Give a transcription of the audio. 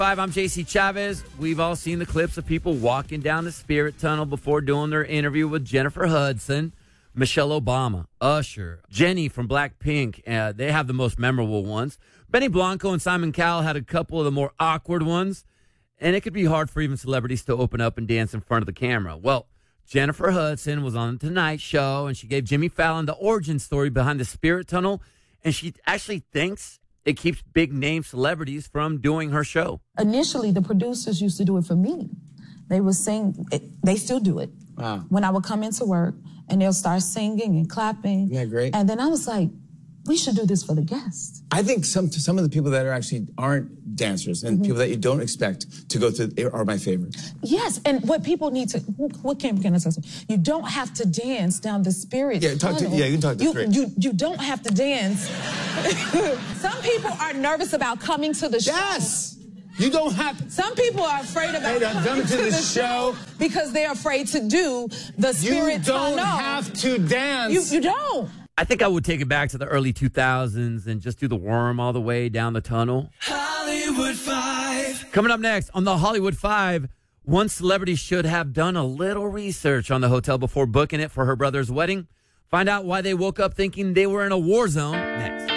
5. I'm JC Chavez. We've all seen the clips of people walking down the Spirit Tunnel before doing their interview with Jennifer Hudson, Michelle Obama, Usher, Jenny from Blackpink. They have the most memorable ones. Benny Blanco and Simon Cowell had a couple of the more awkward ones. And it could be hard for even celebrities to open up and dance in front of the camera. Well, Jennifer Hudson was on The Tonight Show, and she gave Jimmy Fallon the origin story behind the Spirit Tunnel. And she actually thinks it keeps big-name celebrities from doing her show. Initially, the producers used to do it for me. They would sing. They still do it. Wow. When I would come into work, and they'll start singing and clapping. Isn't that great? And then I was like, we should do this for the guests. I think some of the people that aren't dancers and people that you don't expect to go through are my favorite. Yes, and what people need to, what can I say? You don't have to dance down the Spirit tunnel. You can talk to three. You don't have to dance. Some people are nervous about coming to the show. Yes! You don't have. Some people are afraid about coming to the show because they're afraid to do the Spirit tunnel. You don't have to dance. You don't. I think I would take it back to the early 2000s and just do the worm all the way down the tunnel. Hollywood 5. Coming up next on the Hollywood 5, one celebrity should have done a little research on the hotel before booking it for her brother's wedding. Find out why they woke up thinking they were in a war zone next.